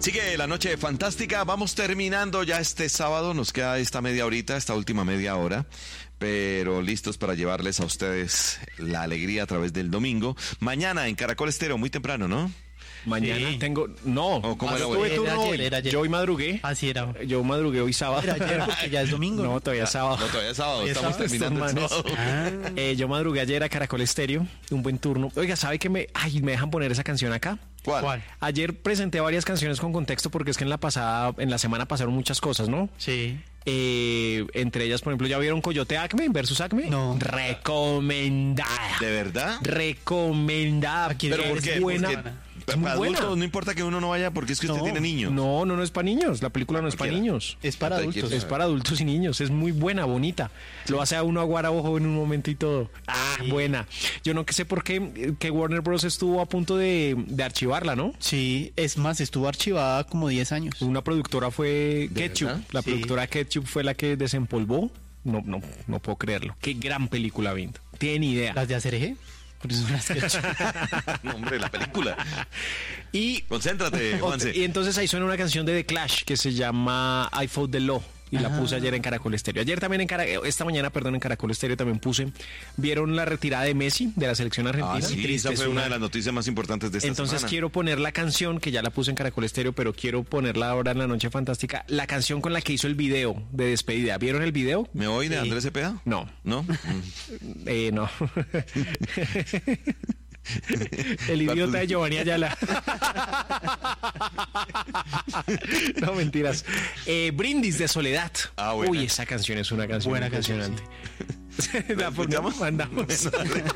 Sigue la noche fantástica, vamos terminando ya este sábado, nos queda esta media horita, esta última media hora, pero listos para llevarles a ustedes la alegría a través del domingo. Mañana en Caracol Estéreo, muy temprano, ¿no? Mañana Sí. tengo... No, ¿cómo era hoy? tuve turno hoy. Era ayer. Yo hoy madrugué. Así era. Yo madrugué hoy sábado. Era ayer porque ya es domingo. No, todavía es sábado. No, todavía es sábado, ¿Y es estamos sábado? terminando el Estos sábado. Yo madrugué ayer a Caracol Estéreo, un buen turno. Oiga, ¿sabe que me dejan poner esa canción acá? ¿Cuál? Ayer presenté varias canciones con contexto porque es que en la semana pasaron muchas cosas, ¿no? Sí. Entre ellas, por ejemplo, ¿ya vieron Coyote Acme versus Acme? No. Recomendada. ¿De verdad? Recomendada. Aquí ¿Pero es por qué? buena. Porque Es muy para buena. adultos no importa que uno no vaya porque es que usted No, tiene niños. No es para niños. La película no es para Cualquiera. niños. Es para Entonces, adultos. Es para adultos y niños. Es muy buena, bonita. Lo hace a uno aguar a ojo en un momento y todo. Sí. Buena. Yo no sé por qué que Warner Bros. Estuvo a punto de archivarla, ¿no? Sí, es más, estuvo archivada como 10 años. Una productora fue ¿De Ketchup. verdad? La Sí. productora Ketchup fue la que desempolvó. No puedo creerlo. Qué gran película, Vinto. Tienen idea. Las de Acerejé. Por eso son las que No, hombre, la película. Y Concéntrate, Juanse. y entonces ahí suena una canción de The Clash que se llama I Fought the Law. Y la puse ayer en Caracol Estéreo. Ayer también esta mañana, en Caracol Estéreo también puse. ¿Vieron la retirada de Messi de la selección argentina? Ah, sí, Triste, esa fue es una de las noticias más importantes de esta Entonces semana. quiero poner la canción, que ya la puse en Caracol Estéreo, pero quiero ponerla ahora en la Noche Fantástica. La canción con la que hizo el video de despedida. ¿Vieron el video? ¿Me oí de Sí. Andrés Cepeda? No. ¿No? No. El idiota de Giovanni Ayala. No, mentiras. Brindis de Soledad. Ah, buena. Uy, esa canción es una canción Buena canción, impresionante. ¿La escuchamos? Mandamos.